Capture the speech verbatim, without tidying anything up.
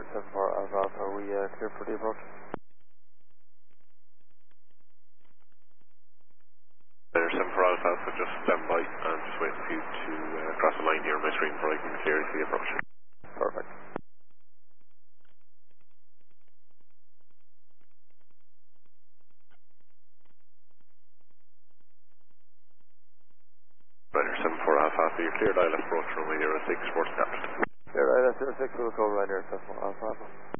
seven four Alpha Alpha, are we uh, clear for the approach? There, seven four Alpha Alpha, just stand by and just waiting for you to uh, cross the line here on my screen before I can clear the approach. Perfect. Ryder seven four Alpha Alpha, you're cleared. I'll approach runway zero six, report established. Clear, I L S zero six, we'll call Ryder seven four Alpha Alpha.